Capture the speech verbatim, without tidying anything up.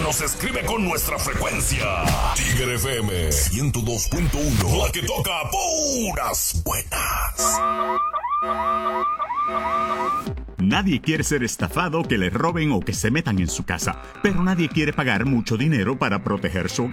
nos escribe con nuestra frecuencia. Tigre F M ciento dos punto uno, la que toca puras buenas. Nadie quiere ser estafado, que le roben o que se metan en su casa, pero nadie quiere pagar mucho dinero para proteger su